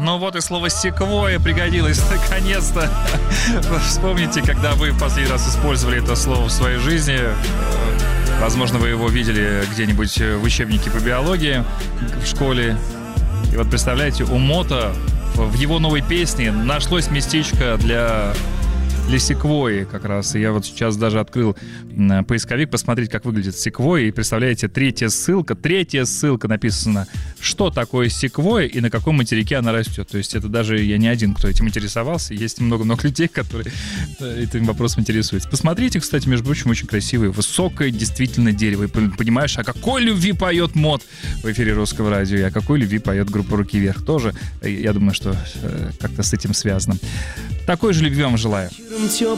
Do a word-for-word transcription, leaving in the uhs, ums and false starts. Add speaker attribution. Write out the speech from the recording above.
Speaker 1: Ну вот и слово «секвойя» пригодилось наконец-то. Вспомните, когда вы в последний раз использовали это слово в своей жизни. Возможно, вы его видели где-нибудь в учебнике по биологии в школе. И вот представляете, у Мото в его новой песне нашлось местечко для... для секвойи как раз. И я вот сейчас даже открыл поисковик посмотреть, как выглядит секвойя. И представляете, третья ссылка, третья ссылка написана, что такое секвойя и на каком материке она растет. То есть это даже я не один, кто этим интересовался. Есть много-много людей, которые этим вопросом интересуются. Посмотрите, кстати, между прочим, очень красивое, высокое действительно дерево. И понимаешь, о какой любви поет Мот в эфире Русского радио, и о какой любви поет группа «Руки вверх» тоже. Я думаю, что как-то с этим связано. Такой же любви вам желаю.